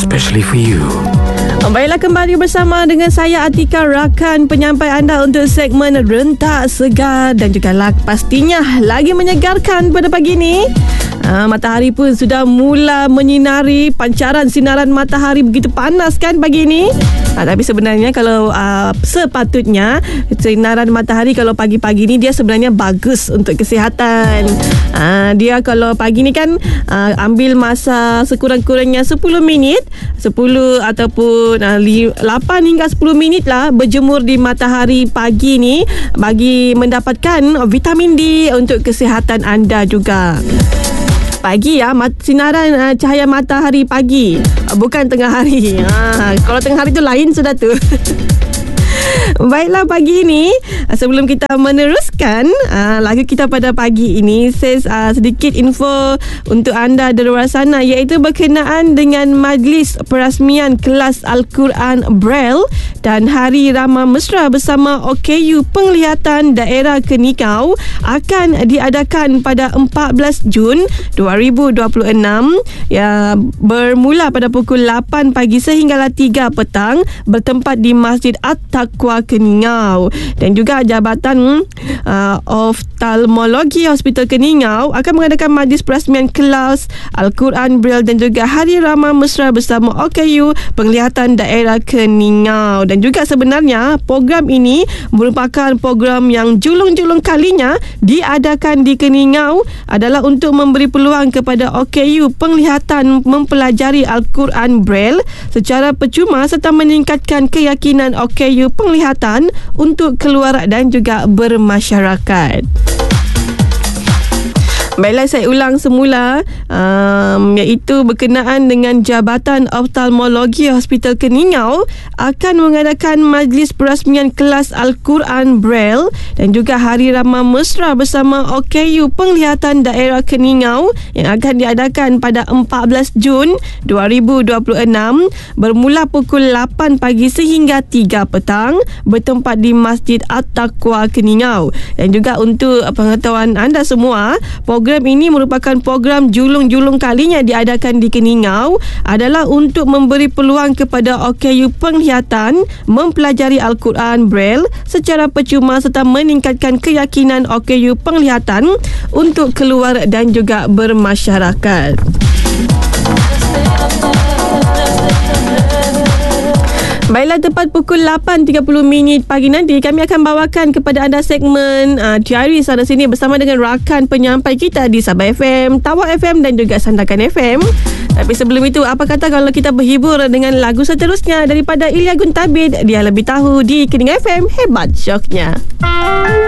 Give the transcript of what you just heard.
especially for you. Baiklah, kembali bersama dengan saya Atika, rakan penyampai anda untuk segmen Rentak Segar dan juga pastinya lagi menyegarkan pada pagi ini. Matahari pun sudah mula menyinari. Pancaran sinaran matahari begitu panas kan pagi ini. Tapi sebenarnya kalau sepatutnya sinaran matahari kalau pagi-pagi ni dia sebenarnya bagus untuk kesihatan. Dia kalau pagi ni kan ambil masa sekurang-kurangnya 10 minit, 10 ataupun 8 hingga 10 minit lah berjemur di matahari pagi ni bagi mendapatkan vitamin D untuk kesihatan anda juga. Pagi ya, sinaran cahaya matahari pagi, bukan tengah hari. Kalau tengah hari tu lain sudah tu. Baiklah, pagi ini sebelum kita meneruskan lagu kita pada pagi ini, saya sedikit info untuk anda di luar sana, iaitu berkenaan dengan Majlis Perasmian Kelas Al-Quran Braille dan Hari Ramah Mesra bersama OKU Penglihatan Daerah Keningau akan diadakan pada 14 Jun 2026 ya, bermula pada pukul 8 pagi sehinggalah 3 petang bertempat di Masjid At-Taqwa Keningau. Dan juga Jabatan Oftalmologi Hospital Keningau akan mengadakan majlis perasmian kelas Al-Quran Braille dan juga Hari Ramah Mesra bersama OKU Penglihatan Daerah Keningau. Dan juga sebenarnya program ini merupakan program yang julung-julung kalinya diadakan di Keningau adalah untuk memberi peluang kepada OKU Penglihatan mempelajari Al-Quran Braille secara percuma serta meningkatkan keyakinan OKU Penglihatan untuk keluar dan juga bermasyarakat. Baiklah, saya ulang semula, iaitu berkenaan dengan Jabatan Oftalmologi Hospital Keningau akan mengadakan majlis perasmian kelas Al-Quran Braille dan juga Hari Ramah Mesra bersama OKU Penglihatan Daerah Keningau yang akan diadakan pada 14 Jun 2026 bermula pukul 8 pagi sehingga 3 petang bertempat di Masjid At-Taqwa Keningau. Dan juga untuk pengetahuan anda semua, program ini merupakan program julung-julung kalinya diadakan di Keningau adalah untuk memberi peluang kepada OKU Penglihatan mempelajari Al-Quran Braille secara percuma serta meningkatkan keyakinan OKU Penglihatan untuk keluar dan juga bermasyarakat. Baiklah, tepat pukul 8.30 pagi nanti kami akan bawakan kepada anda segmen Diari Sana Sini bersama dengan rakan penyampai kita di Sabah FM, Tawak FM dan juga Sandakan FM. Tapi sebelum itu, apa kata kalau kita berhibur dengan lagu seterusnya daripada Ilya Guntabid, Dia Lebih Tahu di Kening FM, hebat syoknya.